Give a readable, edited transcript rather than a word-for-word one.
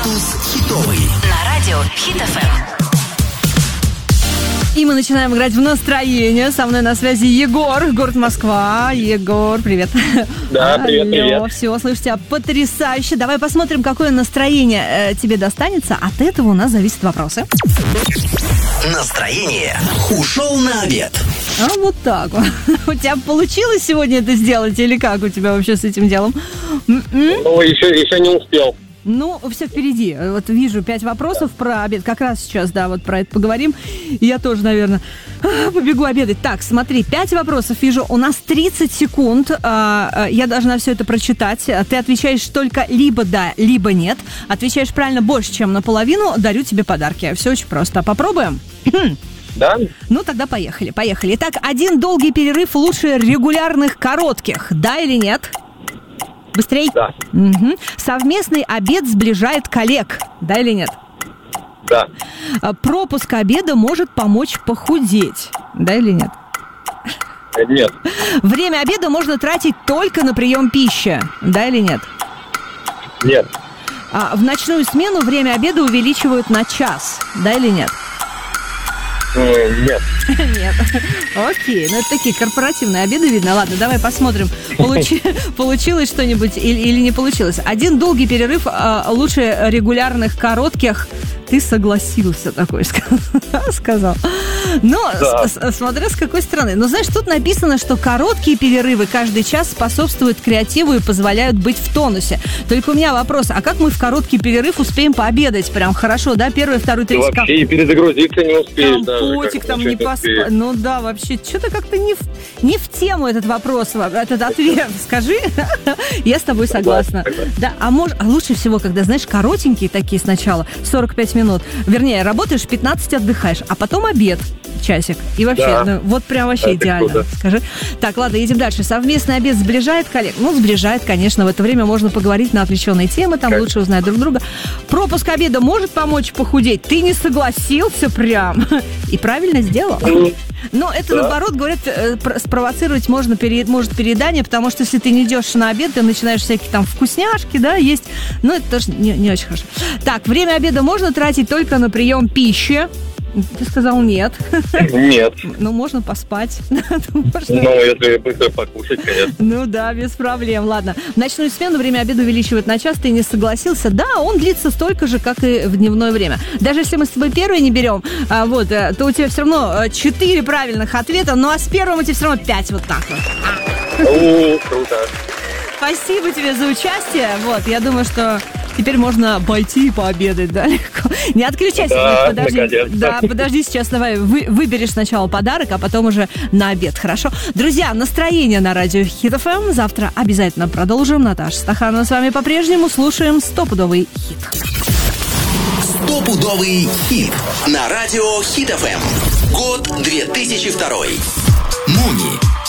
Статус хитовый. На радио Хит FM. И мы начинаем играть в настроение. Со мной на связи Егор, город Москва. Егор, привет. Да, привет. Все, слышу тебя потрясающе. Давай посмотрим, какое настроение тебе достанется. От этого у нас зависят вопросы. Настроение. Ушел на обед. А вот так вот. У тебя получилось сегодня это сделать? Или как у тебя вообще с этим делом? Ну, еще не успел. Ну, все впереди. Вот вижу 5 вопросов про обед. Как раз сейчас, да, вот про это поговорим. И я тоже, наверное, побегу обедать. Так, смотри, 5 вопросов вижу. У нас 30 секунд. Я должна все это прочитать. Ты отвечаешь только либо да, либо нет. Отвечаешь правильно больше, чем наполовину. Дарю тебе подарки. Все очень просто. Попробуем? Да? Ну, тогда поехали. Итак, один долгий перерыв лучше регулярных коротких. Да или нет? Быстрей? Да. Угу. Совместный обед сближает коллег. Да или нет? Да. Пропуск обеда может помочь похудеть. Да или нет? Нет. Время обеда можно тратить только на прием пищи. Да или нет? Нет. В ночную смену время обеда увеличивают на час. Да или нет? Нет. Нет. Окей, ну это такие корпоративные обеды, видно. Ладно, давай посмотрим, получилось что-нибудь или не получилось. Один долгий перерыв лучше регулярных коротких. Ты согласился, такой сказал. Но смотря с какой стороны. Но знаешь, тут написано, что короткие перерывы каждый час способствуют креативу и позволяют быть в тонусе. Только у меня вопрос, а как мы в короткий перерыв успеем пообедать прям хорошо, да? Первый, второй, третий. Ты вообще и перезагрузиться не успеешь. Компотик там не поспать. Ну да, вообще, что-то как-то не в тему этот вопрос, этот ответ. Скажи, я с тобой согласна. Да, а лучше всего, когда, знаешь, коротенькие такие сначала, 45 минут. Вернее, работаешь 15, отдыхаешь, а потом обед. Часик. И вообще, да. Ну, вот прям вообще это идеально. Круто. Скажи. Так, ладно, едем дальше. Совместный обед сближает коллег? Ну, сближает, конечно. В это время можно поговорить на отвлеченные темы, там лучше узнать друг друга. Пропуск обеда может помочь похудеть? Ты не согласился прям. И правильно сделал. Но это, наоборот, говорят, спровоцировать может переедание, потому что если ты не идешь на обед, ты начинаешь всякие там вкусняшки, да, есть. Но это тоже не очень хорошо. Так, время обеда можно тратить только на прием пищи. Ты сказал нет. Нет. Ну, можно поспать. Ну, если быстро покушать, конечно. Ну да, без проблем. Ладно. В ночную смену время обеда увеличивают на час. Ты не согласился? Да, он длится столько же, как и в дневное время. Даже если мы с тобой первые не берем, то у тебя все равно 4 правильных ответа, ну а с первым у тебя все равно 5 вот так вот. О, круто. Спасибо тебе за участие. Вот, я думаю, что теперь можно пойти и пообедать, да, легко. Не отключайся, да, подожди. Да, подожди, сейчас давай выберешь сначала подарок, а потом уже на обед, хорошо? Друзья, настроение на радио Хит FM. Завтра обязательно продолжим. Наташа Стаханова с вами по-прежнему. Слушаем стопудовый хит. Стопудовый хит на радио Хит FM. Год 2002. Муни.